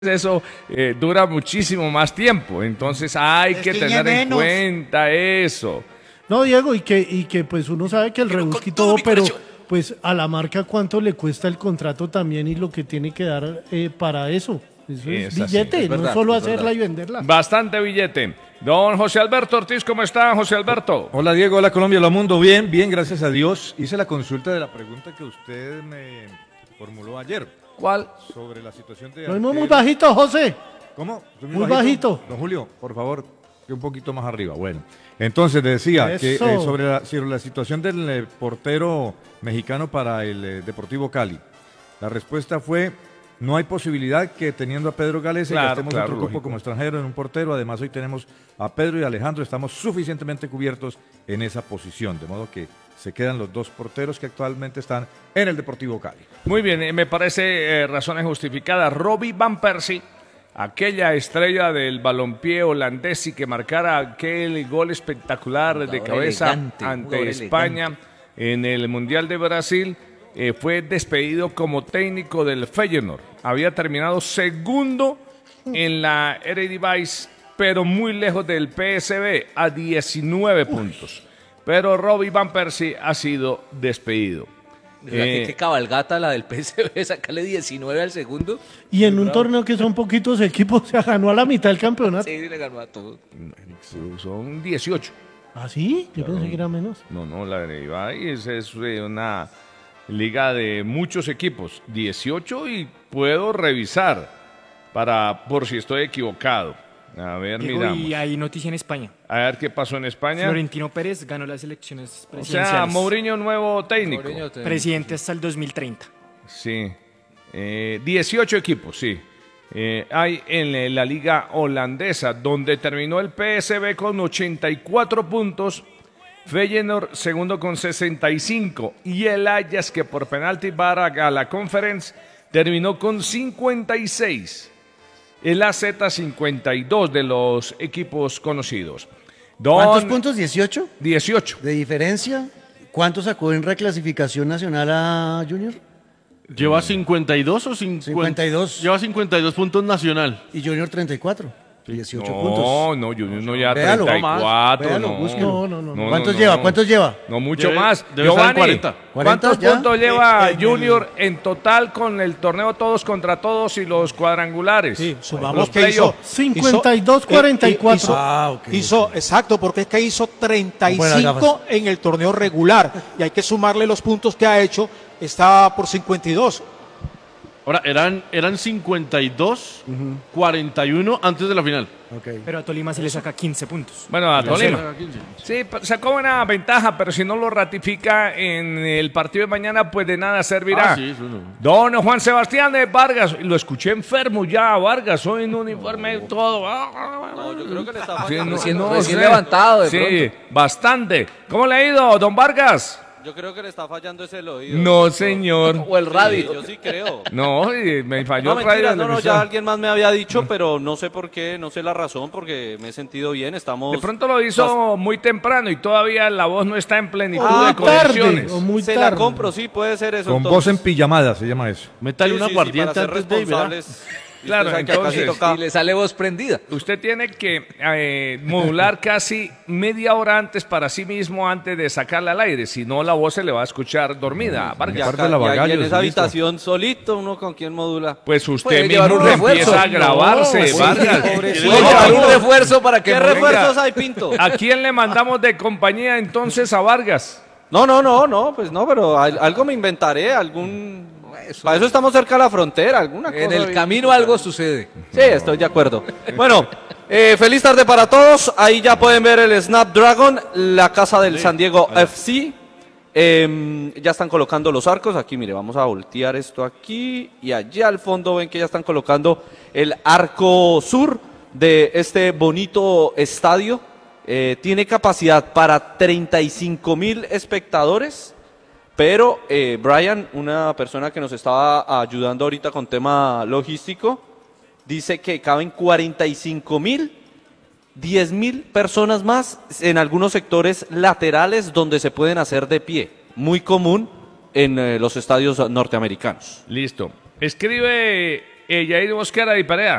eso dura muchísimo más tiempo, entonces hay que tener en cuenta eso. No, Diego, y que pues uno sabe que el rebusque y todo, pero pues a la marca cuánto le cuesta el contrato también y lo que tiene que dar para eso. Eso es billete, así, es verdad, no solo hacerla y venderla. Bastante billete. Don José Alberto Ortiz, ¿cómo está, José Alberto? Hola, Diego, hola, Colombia, hola, mundo. Bien, bien, gracias a Dios. Hice la consulta de la pregunta que usted me formuló ayer. ¿Cuál? Sobre la situación de... Lo mismo muy bajito, José. ¿Cómo? Muy bajito. Don Julio, por favor, que un poquito más arriba. Bueno, entonces decía que sobre la situación del portero mexicano para el Deportivo Cali. La respuesta fue: no hay posibilidad que teniendo a Pedro Galese gastemos otro cupo como extranjero en un portero. Además, hoy tenemos a Pedro y a Alejandro, estamos suficientemente cubiertos en esa posición, de modo que se quedan los dos porteros que actualmente están en el Deportivo Cali. Muy bien, me parece razones justificadas. Robbie Van Persie, aquella estrella del balompié holandés y que marcara aquel gol espectacular de cabeza ante España en el Mundial de Brasil, fue despedido como técnico del Feyenoord. Había terminado segundo en la Eredivisie, pero muy lejos del PSV, a 19 puntos. Pero Robbie Van Persie ha sido despedido. ¿Qué cabalgata la del PSV? Sacarle 19 al segundo. Y en un torneo que son poquitos equipos, se ganó a la mitad del campeonato. Sí, le ganó a todos. Son 18. ¿Ah, sí? Yo pensé que era menos. No, la Eredivisie es una liga de muchos equipos. 18 y puedo revisar por si estoy equivocado. A ver, Diego, miramos. Y hay noticia en España. A ver qué pasó en España. Florentino Pérez ganó las elecciones O presidenciales. sea, Mourinho nuevo técnico. Presidente hasta el 2030. Sí. 18 equipos, sí. Hay en la liga holandesa, donde terminó el PSV con 84 puntos, Feyenoord segundo con 65 y el Ajax, que por penalti va a la Conference, terminó con 56. El AZ 52 de los equipos conocidos. ¿Cuántos puntos? ¿18? 18. ¿De diferencia? ¿Cuánto sacó en reclasificación nacional a Junior? ¿Lleva 52 o 52? Lleva 52 puntos nacional. Y Junior 34. 18 puntos. No, Junior no lleva Véalo, 34. Véalo, búsquelo. No. ¿Cuántos lleva? ¿Cuántos lleva? No, mucho más. Debe estar en Giovanni, 40. ¿cuántos ¿Ya? puntos lleva Junior en total con el torneo todos contra todos y los cuadrangulares? Sí, Los sumamos que playoff. 52-44. Hizo, exacto, porque es que hizo 35 en el torneo regular y hay que sumarle los puntos que ha hecho, está por 52. Ahora, eran 52, 41 antes de la final. Okay. Pero a Tolima se le saca 15 puntos. Bueno, a Tolima. Sí, sacó una ventaja, pero si no lo ratifica en el partido de mañana, pues de nada servirá. Sí, eso no. Don Juan Sebastián de Vargas, lo escuché enfermo ya, Vargas, hoy en uniforme todo. No, yo creo que le está Sí, fallando. Recién levantado de sí, pronto. Bastante. ¿Cómo le ha ido, don Vargas? Yo creo que le está fallando ese el oído. No, señor. O el radio. Yo sí creo. No, me falló No, el radio. mentira, no, ya alguien más me había dicho, pero no sé por qué, no sé la razón, porque me he sentido bien, estamos... De pronto lo hizo muy temprano y todavía la voz no está en plenitud de tarde, condiciones. o muy Se tarde. la compro, sí, puede ser eso. Con voz en pijamada se llama eso. Métale una aguardiente para ser antes de ir, ¿verdad? responsables. Claro, Usted sabe que acá sí entonces, toca- Y le sale voz prendida. Usted tiene que modular casi media hora antes para sí mismo antes de sacarla al aire, si no la voz se le va a escuchar dormida. Y Vargas. Aparte acá- la y ahí Bagallos, en esa listo. habitación solito, uno con quien modula. Pues usted Puede llevar mismo un refuerzo. empieza a grabarse, No, Vargas. Puede llevar un refuerzo para que ¿Qué Mourinho- refuerzos hay, Pinto? ¿A quién le mandamos de compañía entonces a Vargas? No, pues no, pero algo me inventaré, Para eso estamos cerca de la frontera, alguna cosa. En el bien. camino algo sucede. Sí, estoy de acuerdo. Bueno, feliz tarde para todos. Ahí ya pueden ver el Snapdragon, la casa del San Diego FC. Ya están colocando los arcos. Aquí, mire, vamos a voltear esto aquí. Y allá al fondo ven que ya están colocando el arco sur de este bonito estadio. Tiene capacidad para 35,000 espectadores. Pero Brian, una persona que nos estaba ayudando ahorita con tema logístico, dice que caben 45,000, 10,000 personas más en algunos sectores laterales donde se pueden hacer de pie. Muy común en los estadios norteamericanos. Listo. Escribe Yair Mosquera y Perea.